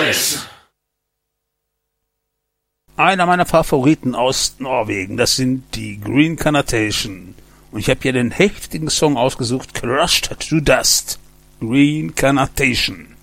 Quiz. Einer meiner Favoriten aus Norwegen, das sind die Green Carnation. Und ich habe hier den heftigen Song ausgesucht, Crushed to Dust. Green Carnation.